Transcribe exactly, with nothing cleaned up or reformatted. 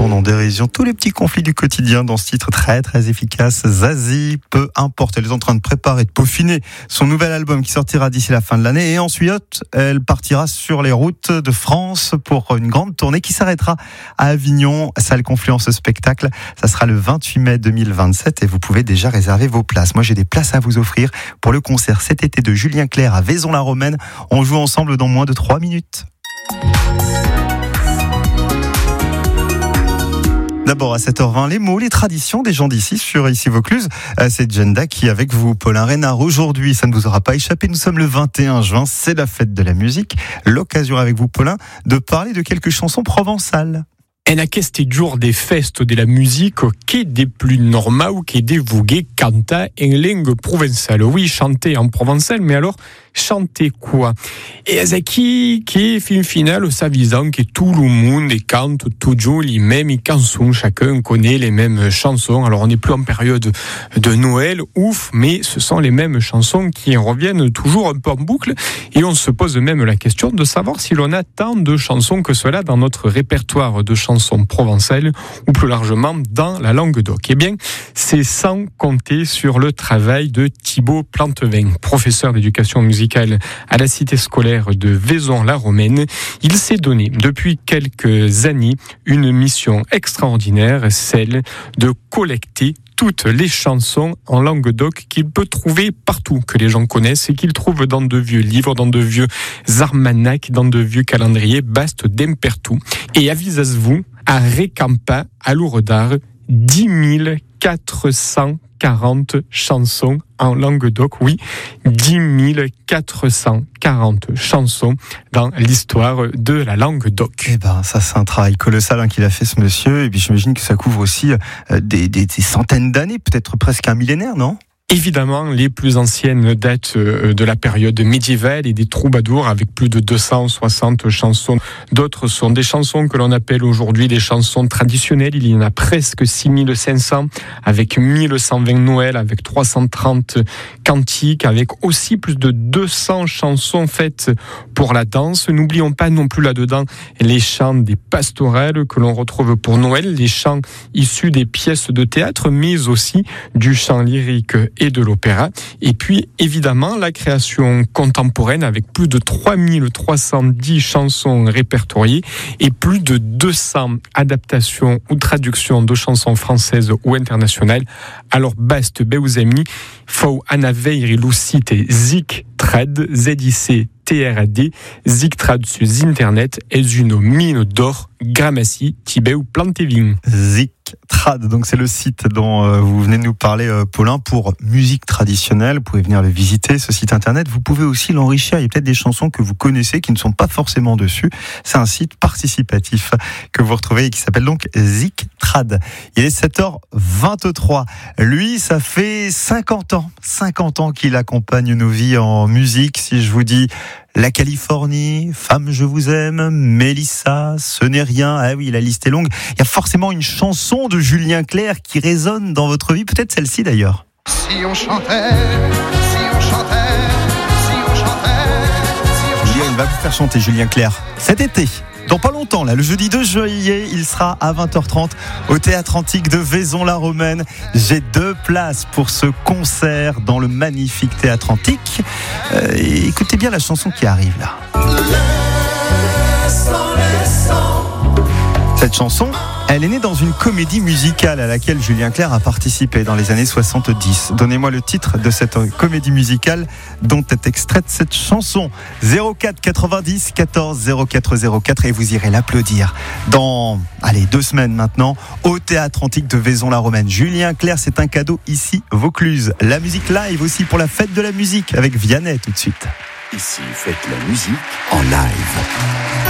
tourne en dérision tous les petits conflits du quotidien dans ce titre très très efficace. Zazie, peu importe, elle est en train de préparer, de peaufiner son nouvel album qui sortira d'ici la fin de l'année et ensuite elle partira sur les routes de France pour une grande tournée qui s'arrêtera à Avignon, salle Confluence Spectacle. Ça sera le vingt-huit mai deux mille vingt-sept et vous pouvez déjà réserver vos places. Moi j'ai des places à vous offrir pour le concert cet été de Julien Clerc à Vaison-la-Romaine. On joue ensemble dans moins de trois minutes. D'abord à sept heures vingt, les mots, les traditions des gens d'ici sur Ici Vaucluse. C'est Jenda qui est avec vous, Paulin Reynard. Aujourd'hui, ça ne vous aura pas échappé, nous sommes le vingt et un juin, c'est la fête de la musique. L'occasion avec vous, Paulin, de parler de quelques chansons provençales. En aquest jour des festes de la musique, qu'est des plus normal que de voguer canter en langue provençale. Oui, chanter en provençal, mais alors, chanter quoi? Et c'est qui, qui, fin final, s'avisant que tout le monde chante toujours les mêmes chansons. Chacun connaît les mêmes chansons. Alors, on n'est plus en période de Noël, ouf, mais ce sont les mêmes chansons qui reviennent toujours un peu en boucle. Et on se pose même la question de savoir si l'on a tant de chansons que cela dans notre répertoire de chansons provençales ou plus largement dans la Languedoc. Eh bien, c'est sans compter sur le travail de Thibaut Plantevin, professeur d'éducation musicale à la cité scolaire de Vaison-la-Romaine. Il s'est donné depuis quelques années une mission extraordinaire, celle de collecter toutes les chansons en Languedoc qu'il peut trouver partout, que les gens connaissent et qu'ils trouvent dans de vieux livres, dans de vieux almanachs, dans de vieux calendriers, bast d'impertout. Et avisez-vous, à Récampa, à Lourdes, dix mille quatre cent quarante chansons en Languedoc, oui, dix mille quatre cent quarante chansons dans l'histoire de la Languedoc. Eh ben, ça c'est un travail colossal hein, qu'il a fait ce monsieur, et puis j'imagine que ça couvre aussi euh, des, des, des centaines d'années, peut-être presque un millénaire, non ? Évidemment, les plus anciennes datent de la période médiévale et des troubadours avec plus de deux cent soixante chansons. D'autres sont des chansons que l'on appelle aujourd'hui des chansons traditionnelles. Il y en a presque six mille cinq cents avec mille cent vingt Noël, avec trois cent trente cantiques, avec aussi plus de deux cents chansons faites pour la danse. N'oublions pas non plus là-dedans les chants des pastorales que l'on retrouve pour Noël, les chants issus des pièces de théâtre, mais aussi du chant lyrique et de l'opéra. Et puis, évidemment, la création contemporaine avec plus de trois mille trois cent dix chansons répertoriées et plus de deux cents adaptations ou traductions de chansons françaises ou internationales. Alors, bast, beus amis, faut anaveir lucite zik trad, z i c t r a d, zik trad sur internet, est une mine d'or, gramassi, Thibaut Plantevin. Zik Trad, donc c'est le site dont euh, vous venez de nous parler, euh, Paulin, pour musique traditionnelle. Vous pouvez venir le visiter, ce site internet. Vous pouvez aussi l'enrichir. Il y a peut-être des chansons que vous connaissez qui ne sont pas forcément dessus. C'est un site participatif que vous retrouvez et qui s'appelle donc Zik Trad. Il est sept heures vingt-trois. Lui, ça fait cinquante ans, cinquante ans qu'il accompagne nos vies en musique. Si je vous dis La Californie, Femme je vous aime, Mélissa, Ce n'est rien. Ah oui, la liste est longue. Il y a forcément une chanson de Julien Clerc qui résonne dans votre vie, peut-être celle-ci d'ailleurs. Si on chantait, si on chantait, si on chantait, si on chantait. Il va vous faire chanter Julien Clerc cet été. Dans pas longtemps, là, le jeudi deux juillet, il sera à vingt heures trente au Théâtre Antique de Vaison-la-Romaine. J'ai deux places pour ce concert dans le magnifique Théâtre Antique. Euh, écoutez bien la chanson qui arrive là. Cette chanson, elle est née dans une comédie musicale à laquelle Julien Clerc a participé dans les années soixante-dix. Donnez-moi le titre de cette comédie musicale dont est extraite cette chanson. zéro quatre quatre-vingt-dix quatorze zéro quatre zéro quatre et vous irez l'applaudir dans, allez, deux semaines maintenant au Théâtre Antique de Vaison-la-Romaine. Julien Clerc, c'est un cadeau ici, Vaucluse. La musique live aussi pour la fête de la musique avec Vianney tout de suite. Ici, faites la musique en live.